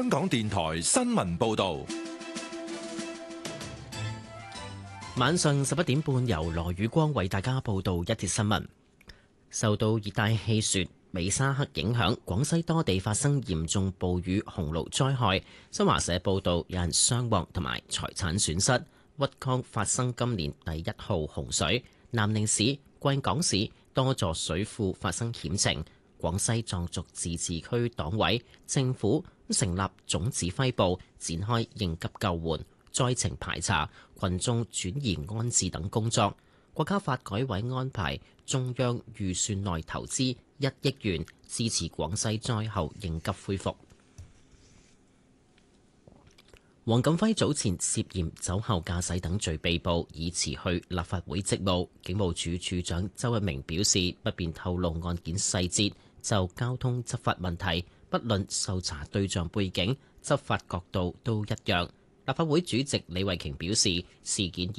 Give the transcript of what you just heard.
香港電台新聞報道。 晚上11點半，由羅宇光為大家報道一節新聞。受到熱帶氣旋美沙克影響，廣西多地發生嚴重暴雨洪澇災害。新華社報道，有人傷亡同埋財產損失。鬱江發生今年第1號洪水，南寧市、貴港市多座水庫發生險情。廣西壯族自治區黨委、政府成立總指揮部，展開應急救援、災情排查、群眾轉移安置等工作。國家發改委安排中央預算內投資1億元，支持廣西災後應急恢復。黃錦輝早前涉嫌酒後駕駛等罪被捕，已辭去立法會職務。警務處處長周一鳴表示，不便透露案件細節。就交通執法問題，不論受查對象背景、執法角度都一樣。立法會主席李慧瓊表示，事件